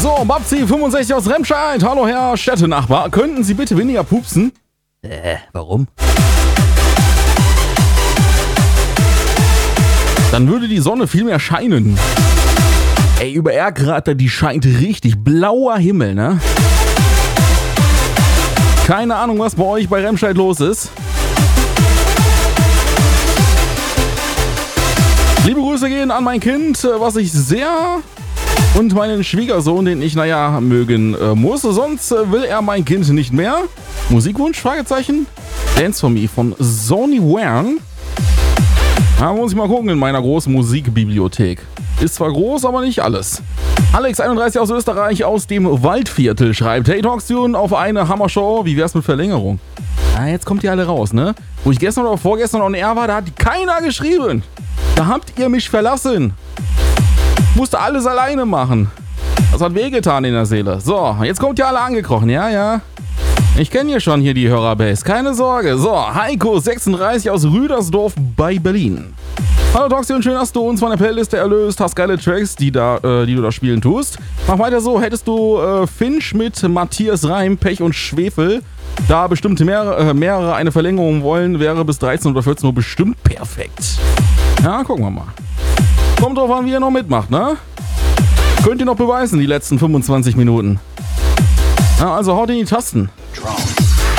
So, Babsi65 aus Remscheid. Hallo, Herr Städtenachbar. Könnten Sie bitte weniger pupsen? Warum? Dann würde die Sonne viel mehr scheinen. Ey, über Erkrater, die scheint richtig. Blauer Himmel, ne? Keine Ahnung, was bei euch bei Remscheid los ist. Liebe Grüße gehen an mein Kind, was ich sehr... und meinen Schwiegersohn, den ich, mögen muss. Sonst will er mein Kind nicht mehr. Musikwunsch? Fragezeichen. Dance for Me von Sony Wern. Da muss ich mal gucken in meiner großen Musikbibliothek. Ist zwar groß, aber nicht alles. Alex31 aus Österreich aus dem Waldviertel schreibt: Hey Talkstune, auf eine Hammershow. Wie wär's mit Verlängerung? Jetzt kommt ihr alle raus, ne? Wo ich gestern oder vorgestern on air war, da hat keiner geschrieben. Da habt ihr mich verlassen. Musste alles alleine machen. Das hat wehgetan in der Seele. So, jetzt kommt ihr alle angekrochen. Ja. Ich kenne ja schon hier die Hörerbase. Keine Sorge. So, Heiko36 aus Rüdersdorf bei Berlin. Hallo Toxi und schön, dass du uns von der Playliste erlöst. Hast geile Tracks, die du da spielen tust. Mach weiter so. Hättest du Finch mit Matthias Reim, Pech und Schwefel, da bestimmt mehrere eine Verlängerung wollen, wäre bis 13 oder 14 Uhr bestimmt perfekt. Ja, gucken wir mal. Kommt drauf an, wie ihr noch mitmacht, ne? Könnt ihr noch beweisen, die letzten 25 Minuten. Ja, also haut in die Tasten. Traum.